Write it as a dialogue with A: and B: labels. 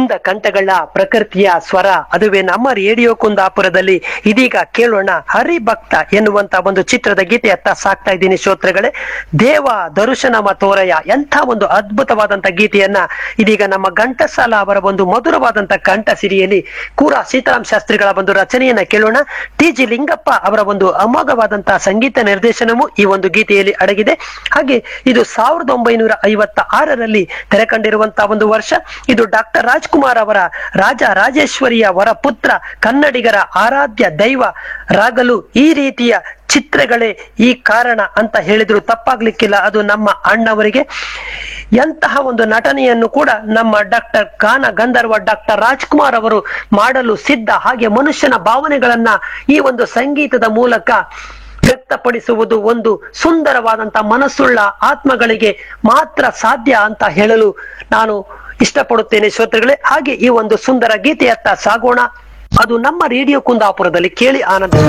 A: ಕುಂದ ಕಂಠಗಳ ಪ್ರಕೃತಿಯ ಸ್ವರ, ಅದುವೇ ನಮ್ಮ ರೇಡಿಯೋ ಕುಂದಾಪುರದಲ್ಲಿ. ಇದೀಗ ಕೇಳೋಣ ಹರಿಭಕ್ತ ಎನ್ನುವಂತ ಒಂದು ಚಿತ್ರದ ಗೀತೆಯತ್ತ ಸಾಕ್ತಾ ಇದ್ದೀನಿ ಶ್ರೋತೃಗಳೇ. ದೇವ ದರ್ಶನಮ ತೋರಯ, ಎಂಥ ಒಂದು ಅದ್ಭುತವಾದಂತ ಗೀತೆಯನ್ನ ಇದೀಗ ನಮ್ಮ ಘಂಟಸಾಲ ಅವರ ಒಂದು ಮಧುರವಾದಂತ ಕಂಠ ಸಿರಿಯಲ್ಲಿ ಕೂರ ಸೀತಾರಾಮ್ ಶಾಸ್ತ್ರಿಗಳ ಒಂದು ರಚನೆಯನ್ನ ಕೇಳೋಣ. ಟಿ.ಜಿ. ಲಿಂಗಪ್ಪ ಅವರ ಒಂದು ಅಮೋಘವಾದಂತಹ ಸಂಗೀತ ನಿರ್ದೇಶನವು ಈ ಒಂದು ಗೀತೆಯಲ್ಲಿ ಅಡಗಿದೆ. ಹಾಗೆ ಇದು 1956ರಲ್ಲಿ ತೆರೆ ಕಂಡಿರುವಂತಹ ಒಂದು ವರ್ಷ. ಇದು ಡಾಕ್ಟರ್ ರಾಜ್ಕುಮಾರ್ ಅವರ ರಾಜ ರಾಜೇಶ್ವರಿಯ ವರ ಪುತ್ರ, ಕನ್ನಡಿಗರ ಆರಾಧ್ಯ ದೈವ ರಾಗಲು ಈ ರೀತಿಯ ಚಿತ್ರಗಳೇ ಈ ಕಾರಣ ಅಂತ ಹೇಳಿದ್ರು ತಪ್ಪಾಗ್ಲಿಕ್ಕಿಲ್ಲ. ಅದು ನಮ್ಮ ಅಣ್ಣವರಿಗೆ ಎಂತಹ ಒಂದು ನಟನೆಯನ್ನು ಕೂಡ ನಮ್ಮ ಡಾಕ್ಟರ್ ಗಾನ ಗಂಧರ್ವ ಡಾಕ್ಟರ್ ರಾಜ್ಕುಮಾರ್ ಅವರು ಮಾಡಲು ಸಿದ್ಧ. ಹಾಗೆ ಮನುಷ್ಯನ ಭಾವನೆಗಳನ್ನ ಈ ಒಂದು ಸಂಗೀತದ ಮೂಲಕ ವ್ಯಕ್ತಪಡಿಸುವುದು ಒಂದು ಸುಂದರವಾದಂತ ಮನಸ್ಸುಳ್ಳ ಆತ್ಮಗಳಿಗೆ ಮಾತ್ರ ಸಾಧ್ಯ ಅಂತ ಹೇಳಲು ನಾನು ಇಷ್ಟಪಡುತ್ತೇನೆ ಶ್ರೋತೃಗಳೇ. ಹಾಗೆ ಈ ಒಂದು ಸುಂದರ ಗೀತೆಯತ್ತ ಸಾಗೋಣ. ಅದು ನಮ್ಮ ರೇಡಿಯೋ ಕುಂದಾಪುರದಲ್ಲಿ ಕೇಳಿ ಆನಂದ.